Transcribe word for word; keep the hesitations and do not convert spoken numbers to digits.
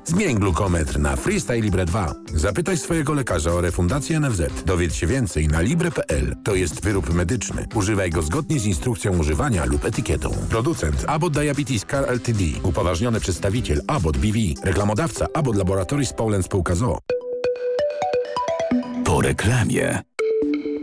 Zmień glukometr na Freestyle Libre dwa. Zapytaj swojego lekarza o refundację N F Z. Dowiedz się więcej na libre kropka p l. To jest wyrób medyczny. Używaj go zgodnie z instrukcją używania lub etykietą. Producent Abbott Diabetes Care Ltd. Upoważniony przedstawiciel Abbott B V. Reklamodawca Abbott Laboratories Poland Spółka z o o. Po reklamie.